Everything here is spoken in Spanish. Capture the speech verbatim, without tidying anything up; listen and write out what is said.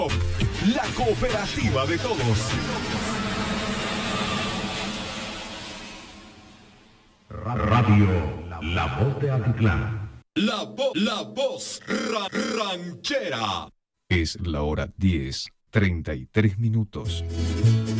La cooperativa de todos. Radio La Voz de Altitlán. La, vo la voz ra ranchera. Es la hora diez, treinta y tres minutos.